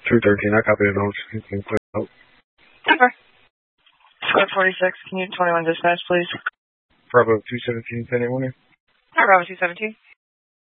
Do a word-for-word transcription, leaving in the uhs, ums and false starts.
two thirteen, I copy the notes. You can clear out. Okay. Squad forty-six, can you twenty-one dispatch, please? Bravo two seventeen, ten eight one. Hi, Bravo two seventeen.